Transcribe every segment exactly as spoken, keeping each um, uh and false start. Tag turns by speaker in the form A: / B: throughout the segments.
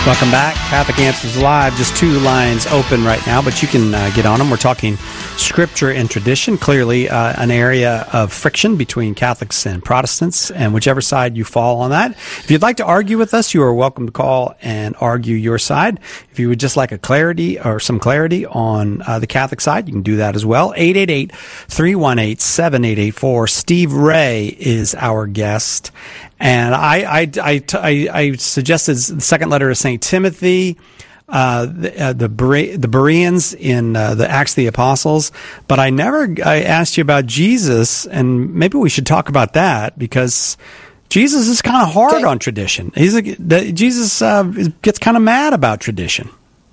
A: Welcome back. Catholic Answers Live. Just two lines open right now, but you can uh, get on them. We're talking Scripture and tradition. Clearly uh, an area of friction between Catholics and Protestants, and whichever side you fall on that. If you'd like to argue with us, you are welcome to call and argue your side. If you would just like a clarity or some clarity on uh, the Catholic side, you can do that as well. eight eight eight, three one eight, seven eight eight four. Steve Ray is our guest. And I, I, I, I, I suggested the second letter of Saint Timothy, uh, the, uh, the, Bere- the Bereans in uh, the Acts of the Apostles, but I never I asked you about Jesus, and maybe we should talk about that, because Jesus is kind of hard okay. on tradition. He's a, the, Jesus uh, gets kind of mad about tradition.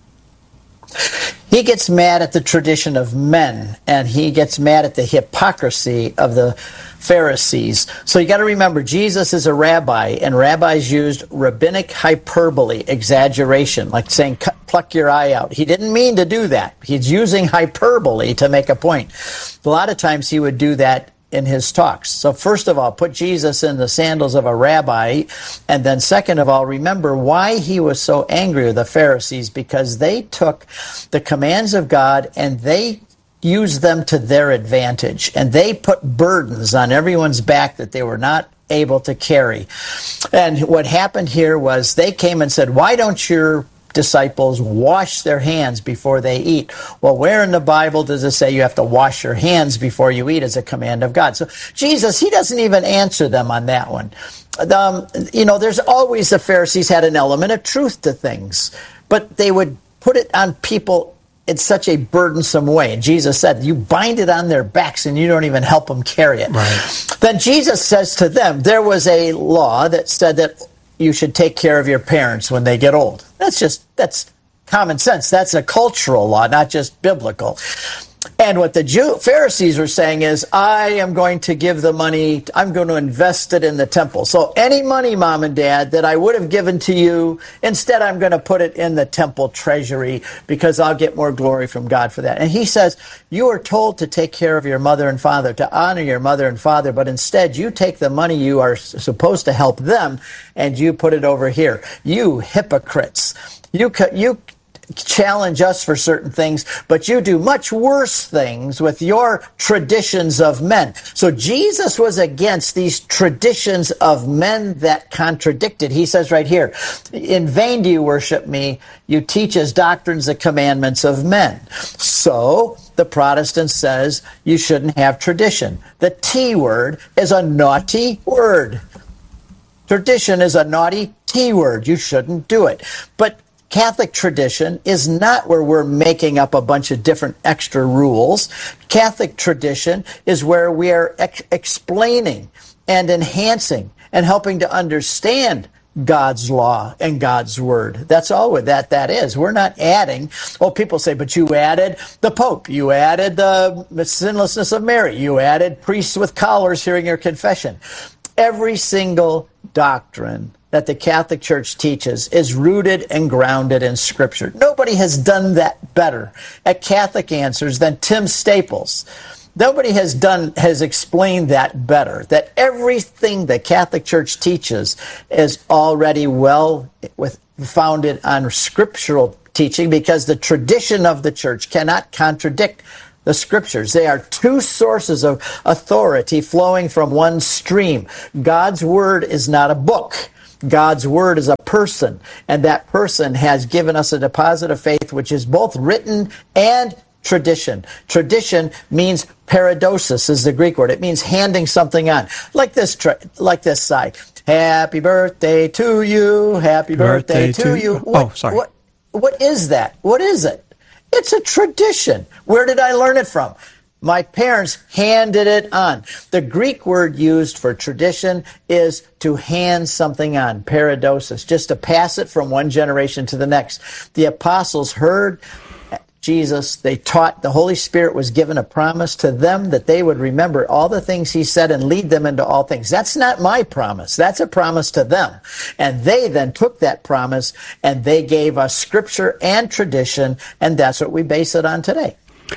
B: He gets mad at the tradition of men, and he gets mad at the hypocrisy of the Pharisees. So you got to remember, Jesus is a rabbi, and rabbis used rabbinic hyperbole, exaggeration, like saying, pluck your eye out. He didn't mean to do that. He's using hyperbole to make a point. A lot of times he would do that in his talks. So first of all, put Jesus in the sandals of a rabbi, and then second of all, remember why he was so angry with the Pharisees, because they took the commands of God and they used them to their advantage, and they put burdens on everyone's back that they were not able to carry. And what happened here was they came and said, why don't your disciples wash their hands before they eat? Well, where in the Bible does it say you have to wash your hands before you eat as a command of God? So Jesus, he doesn't even answer them on that one. Um, you know, there's always, the Pharisees had an element of truth to things, but they would put it on people in such a burdensome way. And Jesus said, you bind it on their backs and you don't even help them carry it.
A: Right.
B: Then Jesus says to them, there was a law that said that you should take care of your parents when they get old. That's just, that's common sense. That's a cultural law, not just biblical. And what the Jew, Pharisees were saying is, I am going to give the money, I'm going to invest it in the temple. So any money, Mom and Dad, that I would have given to you, instead I'm going to put it in the temple treasury, because I'll get more glory from God for that. And he says, you are told to take care of your mother and father, to honor your mother and father, but instead you take the money you are supposed to help them and you put it over here. You hypocrites. You you. challenge us for certain things, but you do much worse things with your traditions of men. So Jesus was against these traditions of men that contradicted. He says right here, in vain do you worship me, you teach as doctrines the commandments of men. So the Protestant says you shouldn't have tradition. The T word is a naughty word. Tradition is a naughty T word. You shouldn't do it. But Catholic tradition is not where we're making up a bunch of different extra rules. Catholic tradition is where we are ex- explaining and enhancing and helping to understand God's law and God's word. That's all that that is. We're not adding. Oh, people say, but you added the Pope. You added the sinlessness of Mary. You added priests with collars hearing your confession. Every single doctrine that the Catholic Church teaches is rooted and grounded in Scripture. Nobody has done that better at Catholic Answers than Tim Staples. Nobody has done has explained that better, that everything the Catholic Church teaches is already well with, founded on scriptural teaching, because the tradition of the Church cannot contradict the Scriptures. They are two sources of authority flowing from one stream. God's Word is not a book. God's Word is a person, and that person has given us a deposit of faith, which is both written and tradition. Tradition means paradosis is the Greek word. It means handing something on. Like this, like this side. Happy birthday to you. Happy birthday, birthday to, to you. What,
A: oh, sorry.
B: What, what is that? What is it? It's a tradition. Where did I learn it from? My parents handed it on. The Greek word used for tradition is to hand something on, paradosis, just to pass it from one generation to the next. The apostles heard Jesus. They taught, the Holy Spirit was given a promise to them that they would remember all the things he said and lead them into all things. That's not my promise. That's a promise to them. And they then took that promise and they gave us Scripture and tradition, and that's what we base it on today.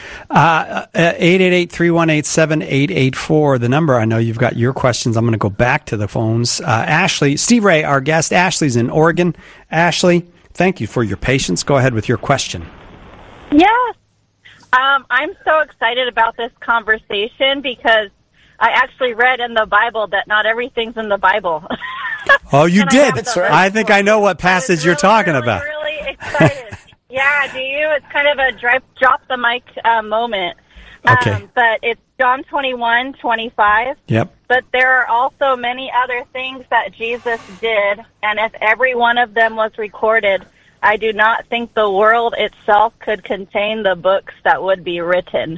A: Uh, eight eight eight, three one eight, seven eight eight four, the number. I know you've got your questions. I'm going to go back to the phones. Uh, Ashley, Steve Ray, our guest. Ashley's in Oregon. Ashley, thank you for your patience. Go ahead with your question.
C: Yes. Um, I'm so excited about this conversation because I actually read in the Bible that not everything's in the Bible.
A: Oh, you did?
B: That's right.
A: I think I know what passage
C: really,
A: you're talking
C: really,
A: about.
C: really excited. Yeah, do you? It's kind of a drop, drop the mic uh, moment.
A: Okay.
C: Um, but it's John twenty-one, twenty-five.
A: Yep.
C: But there are also many other things that Jesus did, and if every one of them was recorded, I do not think the world itself could contain the books that would be written.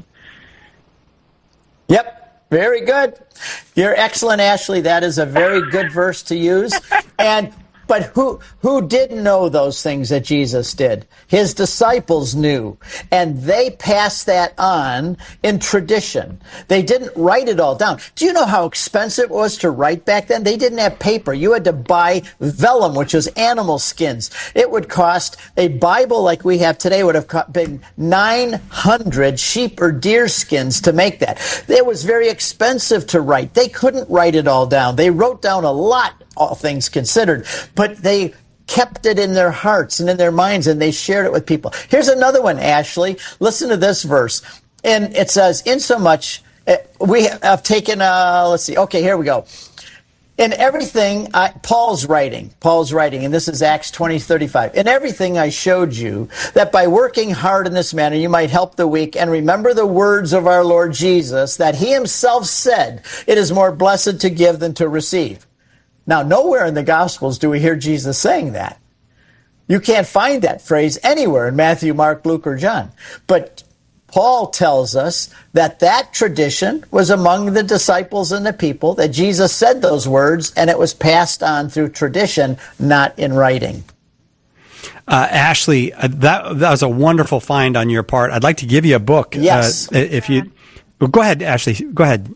B: Yep, very good. You're excellent, Ashley. That is a very good verse to use. And but who who didn't know those things that Jesus did? His disciples knew, and they passed that on in tradition. They didn't write it all down. Do you know how expensive it was to write back then? They didn't have paper. You had to buy vellum, which is animal skins. It would cost, a Bible like we have today would have been nine hundred sheep or deer skins to make that. It was very expensive to write. They couldn't write it all down. They wrote down a lot, all things considered, but they kept it in their hearts and in their minds, and they shared it with people. Here's another one, Ashley. Listen to this verse. And it says, insomuch, uh, we have taken, uh, let's see, okay, here we go. In everything, I, Paul's writing, Paul's writing, and this is Acts twenty thirty-five. In everything I showed you that by working hard in this manner, you might help the weak and remember the words of our Lord Jesus, that he himself said, it is more blessed to give than to receive. Now, nowhere in the Gospels do we hear Jesus saying that. You can't find that phrase anywhere in Matthew, Mark, Luke, or John. But Paul tells us that that tradition was among the disciples and the people, that Jesus said those words, and it was passed on through tradition, not in writing.
A: Uh, Ashley, uh, that that was a wonderful find on your part. I'd like to give you a book.
B: Yes.
A: Uh, if you, well, go ahead, Ashley. Go ahead.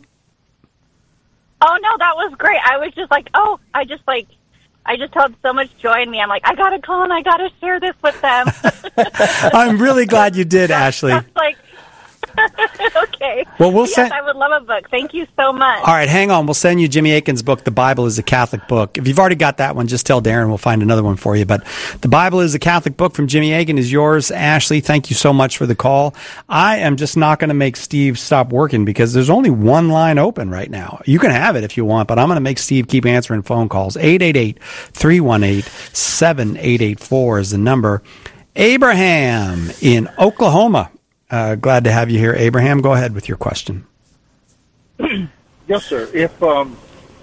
C: Oh, no, that was great. I was just like, oh, I just like, I just had so much joy in me. I'm like, I got to call and I got to share this with them.
A: I'm really glad you did, Ashley.
C: That's like, okay.
A: Well, we'll
C: yes,
A: send.
C: I would love a book. Thank you so much.
A: All right, hang on. We'll send you Jimmy Akin's book, The Bible is a Catholic Book. If you've already got that one, just tell Darren. We'll find another one for you. But The Bible is a Catholic Book from Jimmy Akin is yours. Ashley, thank you so much for the call. I am just not going to make Steve stop working because there's only one line open right now. You can have it if you want, but I'm going to make Steve keep answering phone calls. eight eight eight, three one eight, seven eight eight four is the number. Abraham in Oklahoma. Uh, glad to have you here, Abraham. Go ahead with your question.
D: Yes, sir. If um,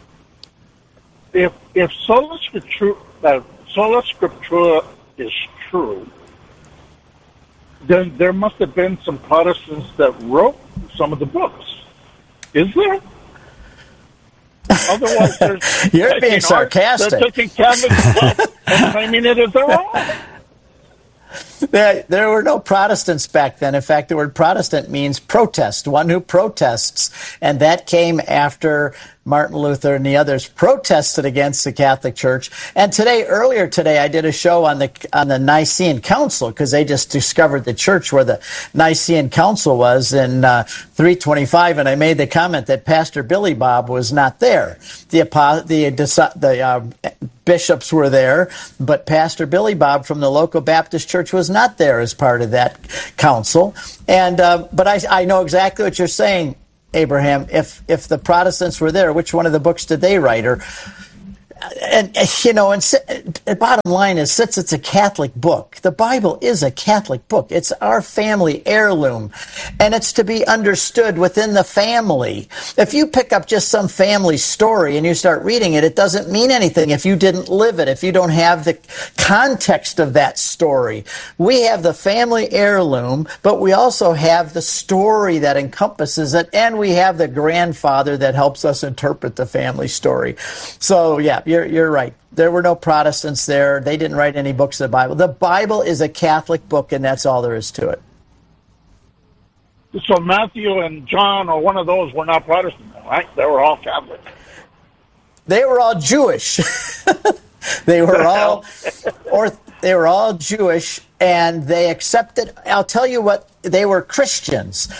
D: if if sola scriptura, uh, sola scriptura is true, then there must have been some Protestants that wrote some of the books. Is there? Otherwise, there's
B: you're being sarcastic.
D: They're taking Calvin's book and claiming it as their own.
B: There, there were no Protestants back then. In fact, the word Protestant means protest, one who protests. And that came after Martin Luther and the others protested against the Catholic Church. And today, earlier today, I did a show on the on the Nicene Council because they just discovered the church where the Nicene Council was in uh, three twenty-five. And I made the comment that Pastor Billy Bob was not there. The the the uh, bishops were there, but Pastor Billy Bob from the local Baptist church was not there as part of that council. And uh, but I, I know exactly what you're saying, Abraham. If if the Protestants were there, which one of the books did they write? Or and you know, and the bottom line is, since it's a Catholic book, the Bible is a Catholic book. It's our family heirloom, and it's to be understood within the family. If you pick up just some family story and you start reading it, it doesn't mean anything if you didn't live it, if you don't have the context of that story. We have the family heirloom, but we also have the story that encompasses it, and we have the grandfather that helps us interpret the family story. So, yeah. You're, you're right. There were no Protestants there. They didn't write any books of the Bible. The Bible is a Catholic book, and that's all there is to it.
D: So Matthew and John or one of those were not Protestant, right? They were all Catholic.
B: They were all Jewish. They were all, or they were all Jewish, and they accepted. I'll tell you what, they were Christians.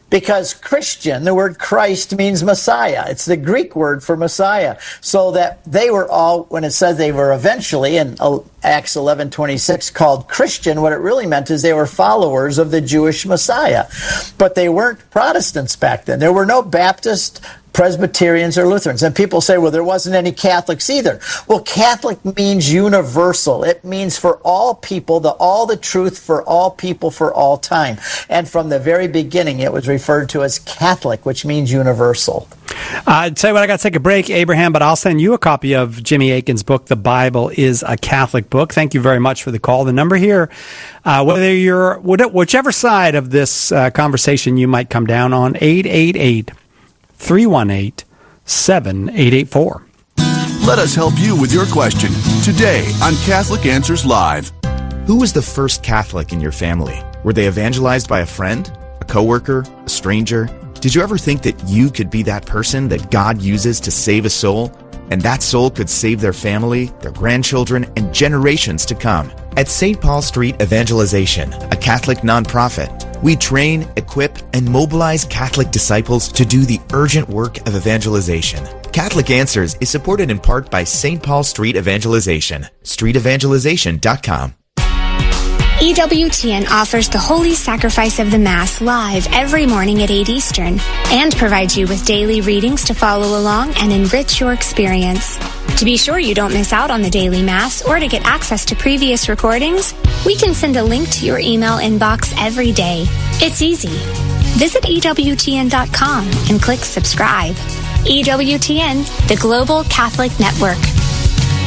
B: Because Christian, the word Christ means Messiah. It's the Greek word for Messiah. So that they were all, when it says they were eventually in Acts eleven twenty-six called Christian, what it really meant is they were followers of the Jewish Messiah. But they weren't Protestants back then. There were no Baptist, Presbyterians, or Lutherans. And people say, well, there wasn't any Catholics either. Well, Catholic means universal. It means for all people, the all the truth for all people for all time. And from the very beginning, it was referred to as Catholic, which means universal.
A: Uh, tell you what, I got to take a break, Abraham, but I'll send you a copy of Jimmy Akin's book, The Bible is a Catholic Book. Thank you very much for the call. The number here, uh, whether you're, whichever side of this uh, conversation you might come down on, eight eight eight, three one eight, seven eight eight four.
E: Let us help you with your question today on Catholic Answers Live.
F: Who was the first Catholic in your family? Were they evangelized by a friend, a coworker, a stranger? Did you ever think that you could be that person that God uses to save a soul? And that soul could save their family, their grandchildren, and generations to come. At Saint Paul Street Evangelization, a Catholic nonprofit, we train, equip, and mobilize Catholic disciples to do the urgent work of evangelization. Catholic Answers is supported in part by Saint Paul Street Evangelization, street evangelization dot com.
G: E W T N offers the Holy Sacrifice of the Mass live every morning at eight Eastern and provides you with daily readings to follow along and enrich your experience. To be sure you don't miss out on the daily Mass or to get access to previous recordings, we can send a link to your email inbox every day. It's easy. Visit E W T N dot com and click subscribe. E W T N, the Global Catholic Network.